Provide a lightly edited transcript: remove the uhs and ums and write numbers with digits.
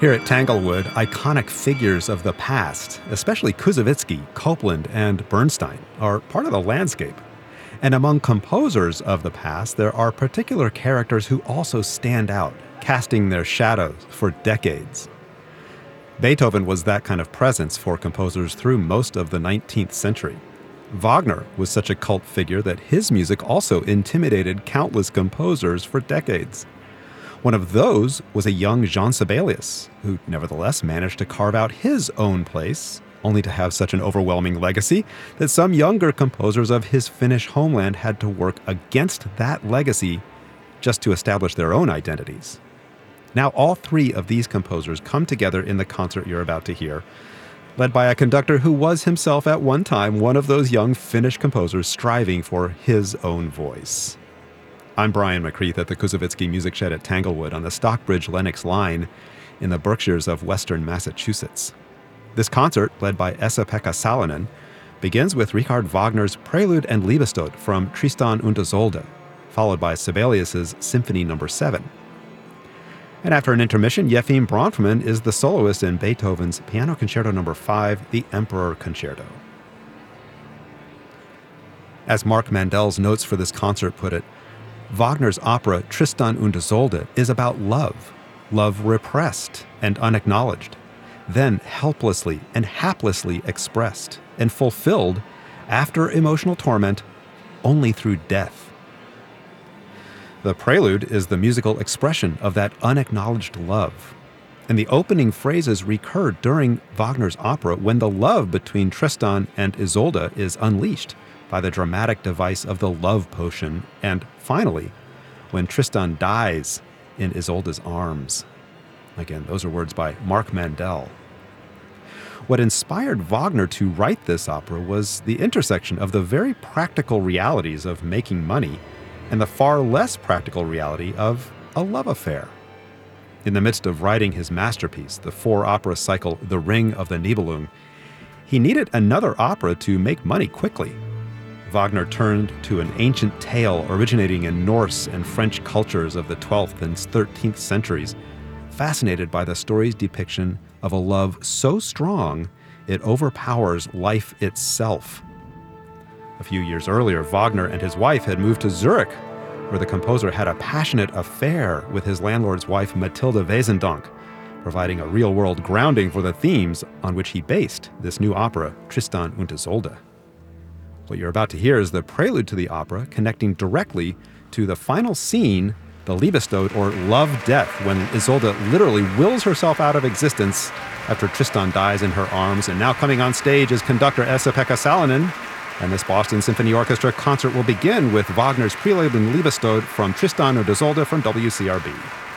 Here at Tanglewood, iconic figures of the past, especially Koussevitzky, Copland, and Bernstein, are part of the landscape. And among composers of the past, there are particular characters who also stand out, casting their shadows for decades. Beethoven was that kind of presence for composers through most of the 19th century. Wagner was such a cult figure that his music also intimidated countless composers for decades. One of those was a young Jean Sibelius, who nevertheless managed to carve out his own place, only to have such an overwhelming legacy that some younger composers of his Finnish homeland had to work against that legacy just to establish their own identities. Now all three of these composers come together in the concert you're about to hear, led by a conductor who was himself at one time one of those young Finnish composers striving for his own voice. I'm Brian McCreath at the Koussevitzky Music Shed at Tanglewood on the Stockbridge-Lenox line in the Berkshires of western Massachusetts. This concert, led by Esa-Pekka Salonen, begins with Richard Wagner's Prelude and Liebestod from Tristan und Isolde, followed by Sibelius's Symphony No. 7. And after an intermission, Yefim Bronfman is the soloist in Beethoven's Piano Concerto No. 5, The Emperor Concerto. As Mark Mandel's notes for this concert put it, Wagner's opera Tristan und Isolde is about love repressed and unacknowledged, then helplessly and haplessly expressed and fulfilled after emotional torment only through death. The prelude is the musical expression of that unacknowledged love, and the opening phrases recur during Wagner's opera when the love between Tristan and Isolde is unleashed by the dramatic device of the love potion, and finally, when Tristan dies in Isolde's arms. Again, those are words by Mark Mandel. What inspired Wagner to write this opera was the intersection of the very practical realities of making money and the far less practical reality of a love affair. In the midst of writing his masterpiece, the four-opera cycle The Ring of the Nibelung, he needed another opera to make money quickly. Wagner turned to an ancient tale originating in Norse and French cultures of the 12th and 13th centuries, fascinated by the story's depiction of a love so strong it overpowers life itself. A few years earlier, Wagner and his wife had moved to Zurich, where the composer had a passionate affair with his landlord's wife Mathilde Wesendonck, providing a real-world grounding for the themes on which he based this new opera, Tristan und Isolde. What you're about to hear is the prelude to the opera, connecting directly to the final scene, the Liebestod, or love-death, when Isolde literally wills herself out of existence after Tristan dies in her arms. And now coming on stage is conductor Esa-Pekka Salonen, and this Boston Symphony Orchestra concert will begin with Wagner's Prelude and Liebestod from Tristan und Isolde from WCRB.